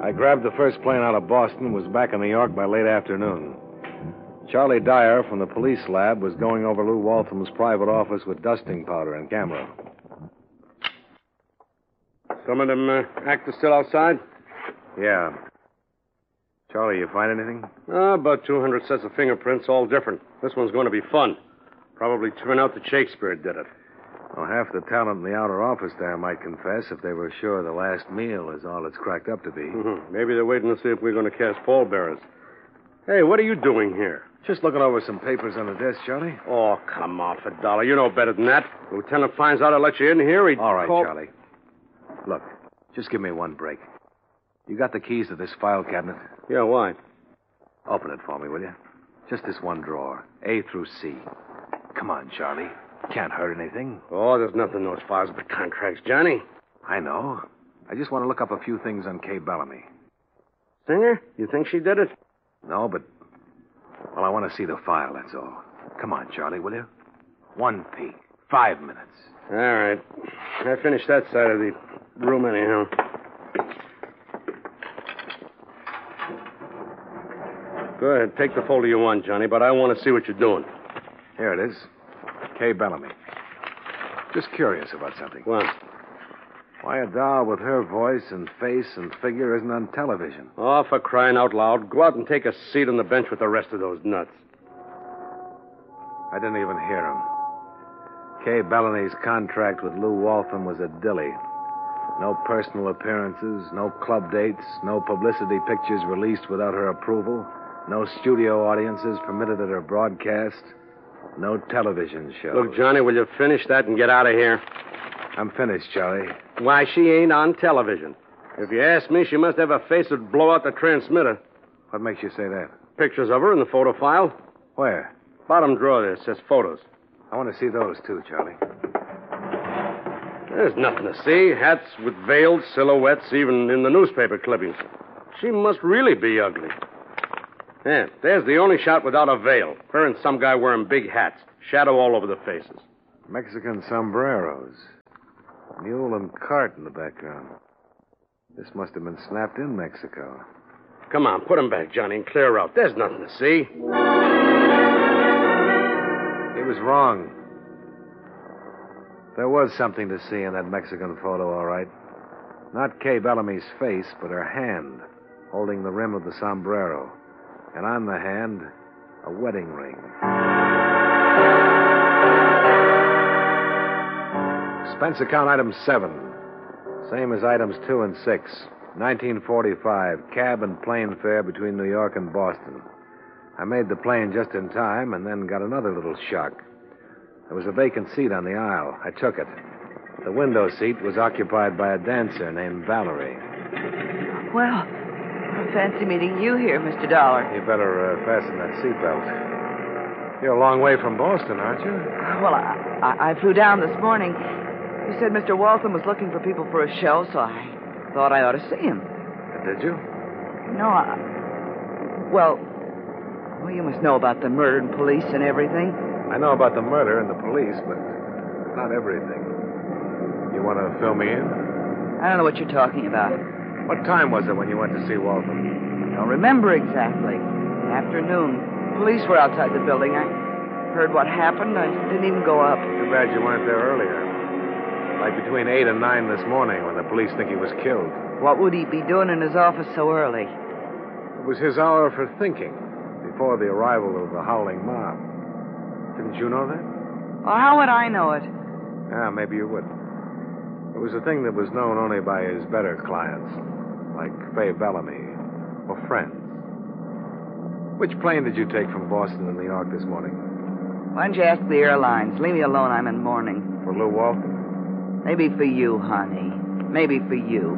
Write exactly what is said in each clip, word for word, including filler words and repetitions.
I grabbed the first plane out of Boston and was back in New York by late afternoon. Charlie Dyer from the police lab was going over Lou Waltham's private office with dusting powder and camera. Some of them uh, actors still outside? Yeah. Charlie, you find anything? Uh, about two hundred sets of fingerprints, all different. This one's going to be fun. Probably turn out that Shakespeare did it. Well, half the talent in the outer office there might confess if they were sure the last meal is all it's cracked up to be. Mm-hmm. Maybe they're waiting to see if we're going to cast pallbearers. Hey, what are you doing here? Just looking over some papers on the desk, Charlie. Oh, come off it, Dollar. You know better than that. The lieutenant finds out I let you in here, he'd All right, call... Charlie. Look, just give me one break. You got the keys to this file cabinet? Yeah, why? Open it for me, will you? Just this one drawer, A through C. Come on, Charlie. Can't hurt anything. Oh, there's nothing in those files but contracts, Johnny. I know. I just want to look up a few things on Kay Bellamy. Singer? You think she did it? No, but... Well, I want to see the file, that's all. Come on, Charlie, will you? One peek. Five minutes. All right. I finished that side of the room anyhow. Go ahead, take the folder you want, Johnny, but I want to see what you're doing. Here it is. Kay Bellamy. Just curious about something. What? Why a doll with her voice and face and figure isn't on television? Oh, for crying out loud. Go out and take a seat on the bench with the rest of those nuts. I didn't even hear him. Kay Bellamy's contract with Lou Waltham was a dilly. No personal appearances, no club dates, no publicity pictures released without her approval, no studio audiences permitted at her broadcast, no television shows. Look, Johnny, will you finish that and get out of here? I'm finished, Charlie. Why, she ain't on television. If you ask me, she must have a face that'd blow out the transmitter. What makes you say that? Pictures of her in the photo file. Where? Bottom drawer there says photos. I want to see those, too, Charlie. There's nothing to see. Hats with veiled silhouettes, even in the newspaper clippings. She must really be ugly. Yeah, there's the only shot without a veil. Her and some guy wearing big hats. Shadow all over the faces. Mexican sombreros. Mule and cart in the background. This must have been snapped in Mexico. Come on, put 'em back, Johnny, and clear out. There's nothing to see. He was wrong. There was something to see in that Mexican photo, all right. Not Kay Bellamy's face, but her hand, holding the rim of the sombrero. And on the hand, a wedding ring. Expense account item seven. Same as items two and six. nineteen forty-five, cab and plane fare between New York and Boston. I made the plane just in time and then got another little shock. There was a vacant seat on the aisle. I took it. The window seat was occupied by a dancer named Valerie. Well, I fancy meeting you here, Mister Dollar. You better uh, fasten that seatbelt. You're a long way from Boston, aren't you? Well, I, I, I flew down this morning. You said Mister Waltham was looking for people for a show, so I thought I ought to see him. Did you? No, I... Well, well, you must know about the murder and police and everything. I know about the murder and the police, but not everything. You want to fill me in? I don't know what you're talking about. What time was it when you went to see Waltham? I don't remember exactly. Afternoon. Police were outside the building. I heard what happened. I didn't even go up. Too bad you weren't there earlier. Like between eight and nine this morning when the police think he was killed. What would he be doing in his office so early? It was his hour for thinking, before the arrival of the howling mob. Didn't you know that? Well, how would I know it? Ah, maybe you would. It was a thing that was known only by his better clients, like Fay Bellamy, or friends. Which plane did you take from Boston to New York this morning? Why don't you ask the airlines? Leave me alone. I'm in mourning. For Lou Waltham? Maybe for you, honey. Maybe for you.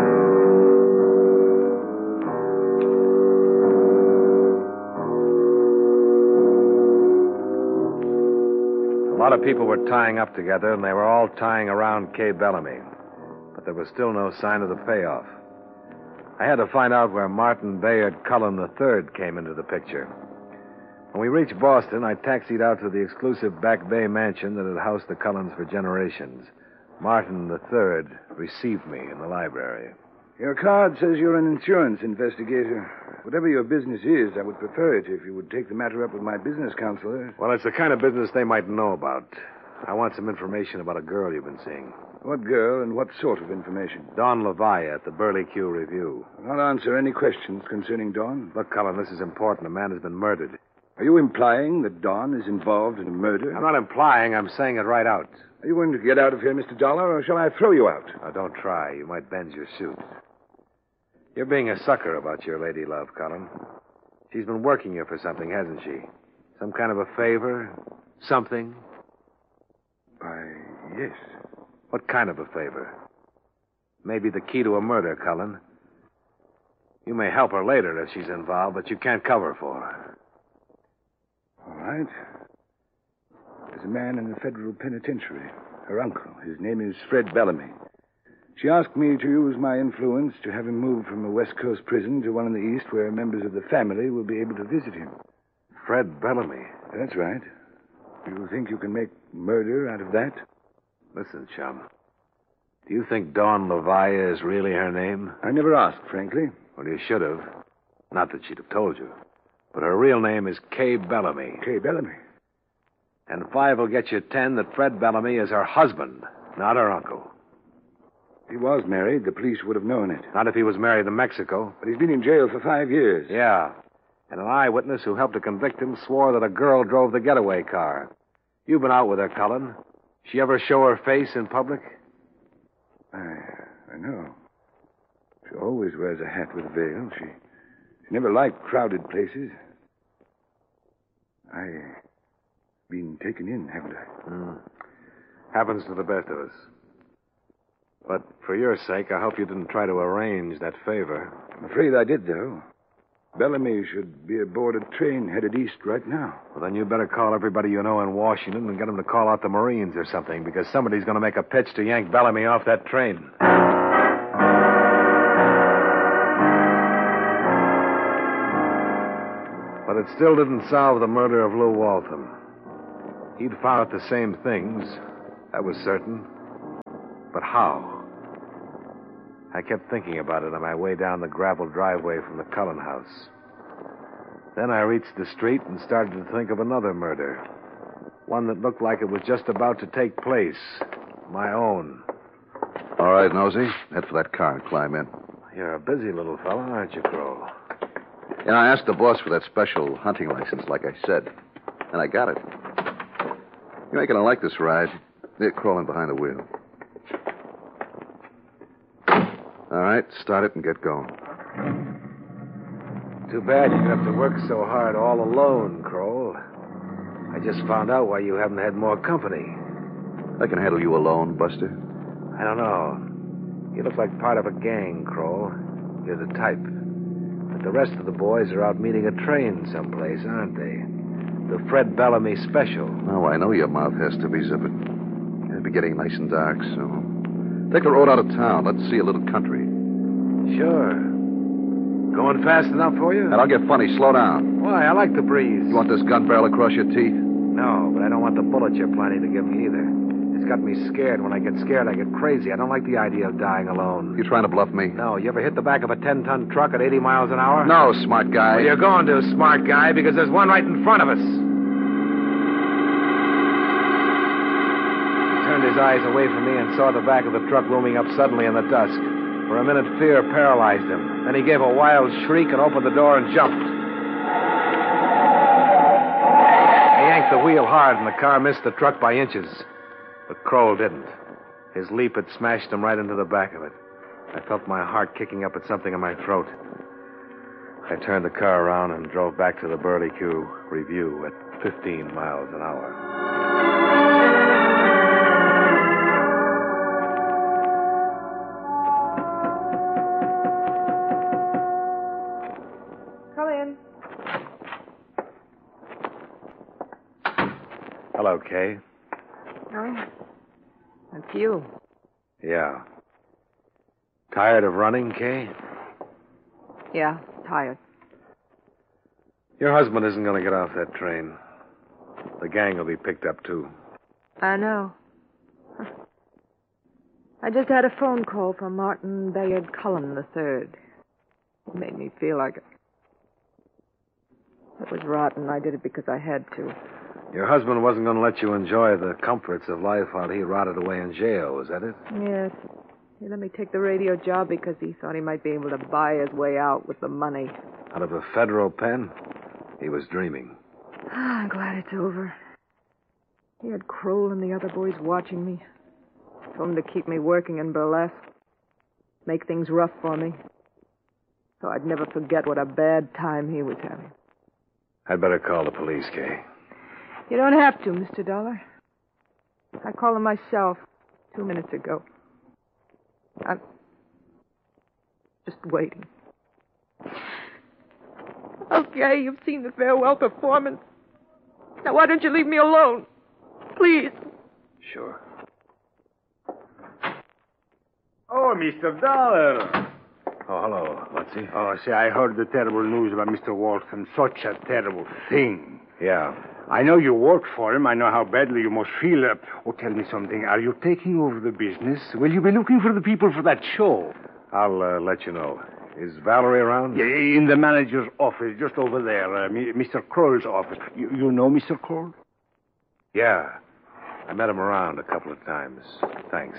A lot of people were tying up together, and they were all tying around Kay Bellamy. But there was still no sign of the payoff. I had to find out where Martin Bayard Cullen the third came into the picture. When we reached Boston, I taxied out to the exclusive Back Bay mansion that had housed the Cullens for generations. Martin the third received me in the library. Your card says you're an insurance investigator. Whatever your business is, I would prefer it if you would take the matter up with my business counselor. Well, it's the kind of business they might know about. I want some information about a girl you've been seeing. What girl and what sort of information? Dawn Levia at the Burley Q Review. I'll not answer any questions concerning Dawn. Look, Cullen, this is important. A man has been murdered. Are you implying that Dawn is involved in a murder? I'm not implying. I'm saying it right out. Are you going to get out of here, Mister Dollar, or shall I throw you out? Now, don't try. You might bend your suit. You're being a sucker about your lady love, Cullen. She's been working you for something, hasn't she? Some kind of a favor? Something? Why, yes. What kind of a favor? Maybe the key to a murder, Cullen. You may help her later if she's involved, but you can't cover for her. All right. There's a man in the federal penitentiary. Her uncle. His name is Fred Bellamy. She asked me to use my influence to have him moved from a West Coast prison to one in the East where members of the family will be able to visit him. Fred Bellamy? That's right. You think you can make murder out of that? Listen, chum. Do you think Dawn Levia is really her name? I never asked, frankly. Well, you should have. Not that she'd have told you. But her real name is Kay Bellamy. Kay Bellamy. And five will get you ten that Fred Bellamy is her husband, not her uncle. If he was married, the police would have known it. Not if he was married in Mexico. But he's been in jail for five years. Yeah. And an eyewitness who helped to convict him swore that a girl drove the getaway car. You've been out with her, Cullen. She ever show her face in public? I, I know. She always wears a hat with a veil. She, she never liked crowded places. I've been taken in, haven't I? Mm. Happens to the best of us. But for your sake, I hope you didn't try to arrange that favor. I'm afraid I did, though. Bellamy should be aboard a train headed east right now. Well, then you better call everybody you know in Washington and get them to call out the Marines or something, because somebody's going to make a pitch to yank Bellamy off that train. But it still didn't solve the murder of Lou Waltham. He'd found out the same things. That was certain. But how? I kept thinking about it on my way down the gravel driveway from the Cullen house. Then I reached the street and started to think of another murder. One that looked like it was just about to take place. My own. All right, Nosey. Head for that car and climb in. You're a busy little fella, aren't you, Kroll? And I asked the boss for that special hunting license, like I said. And I got it. You ain't gonna like this ride. They're crawling behind the wheel. All right, start it and get going. Too bad you're going to have to work so hard all alone, Kroll. I just found out why you haven't had more company. I can handle you alone, Buster. I don't know. You look like part of a gang, Kroll. You're the type. But the rest of the boys are out meeting a train someplace, aren't they? The Fred Bellamy special. Oh, I know your mouth has to be zippered. It'll be getting nice and dark, so... Take the road out of town. Let's see a little country. Sure. Going fast enough for you? And I'll get funny. Slow down. Why? I like the breeze. You want this gun barrel across your teeth? No, but I don't want the bullet you're planning to give me either. It's got me scared. When I get scared, I get crazy. I don't like the idea of dying alone. You trying to bluff me? No. You ever hit the back of a ten-ton truck at eighty miles an hour? No, smart guy. Well, you're going to, smart guy, because there's one right in front of us. Turned his eyes away from me and saw the back of the truck looming up suddenly in the dusk. For a minute, fear paralyzed him. Then he gave a wild shriek and opened the door and jumped. I yanked the wheel hard, and the car missed the truck by inches. But Kroll didn't. His leap had smashed him right into the back of it. I felt my heart kicking up at something in my throat. I turned the car around and drove back to the Burley Q Review at fifteen miles an hour. Hello, Kay. Oh, that's you. Yeah. Tired of running, Kay? Yeah, tired. Your husband isn't going to get off that train. The gang will be picked up, too. I know. I just had a phone call from Martin Bayard Cullen the third. It made me feel like it. It was rotten. I did it because I had to. Your husband wasn't going to let you enjoy the comforts of life while he rotted away in jail, was that it? Yes. He let me take the radio job because he thought he might be able to buy his way out with the money. Out of a federal pen? He was dreaming. I'm glad it's over. He had Kroll and the other boys watching me. Told him to keep me working in burlesque. Make things rough for me. So I'd never forget what a bad time he was having. I'd better call the police, Kay. You don't have to, Mister Dollar. I called them myself two minutes ago. I'm just waiting. Okay, you've seen the farewell performance. Now, why don't you leave me alone? Please. Sure. Oh, Mister Dollar. Oh, hello, Lutzy. Oh, see, I heard the terrible news about Mister Walton. Such a terrible thing. Yeah. I know you worked for him. I know how badly you must feel. Uh, oh, tell me something. Are you taking over the business? Will you be looking for the people for that show? I'll uh, let you know. Is Valerie around? Yeah, in the manager's office, just over there. Uh, Mister Kroll's office. You, you know Mister Kroll? Yeah. I met him around a couple of times. Thanks.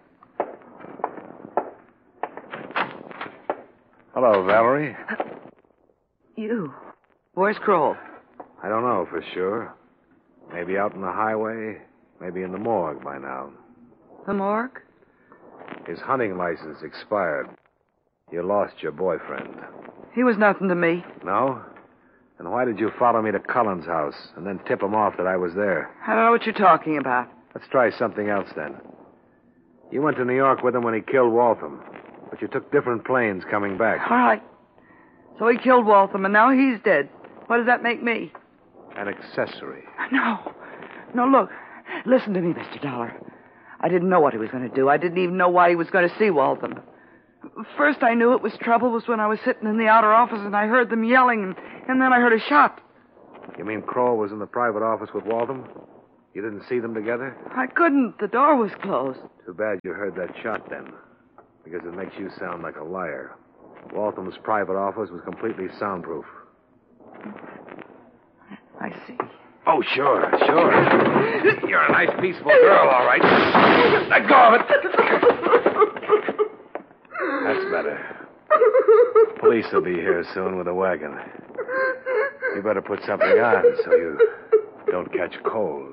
Hello, Valerie. You? Where's Kroll? I don't know for sure. Maybe out on the highway, maybe in the morgue by now. The morgue? His hunting license expired. You lost your boyfriend. He was nothing to me. No? Then why did you follow me to Cullen's house and then tip him off that I was there? I don't know what you're talking about. Let's try something else then. You went to New York with him when he killed Waltham, but you took different planes coming back. All right. So he killed Waltham, and now he's dead. What does that make me? An accessory. No. No, look. Listen to me, Mister Dollar. I didn't know what he was going to do. I didn't even know why he was going to see Waltham. First I knew it was trouble was when I was sitting in the outer office and I heard them yelling, and, and then I heard a shot. You mean Kroll was in the private office with Waltham? You didn't see them together? I couldn't. The door was closed. Too bad you heard that shot then, because it makes you sound like a liar. Waltham's private office was completely soundproof. I see. Oh, sure, sure. You're a nice, peaceful girl, all right. Let go of it. That's better. Police will be here soon with a wagon. You better put something on so you don't catch cold.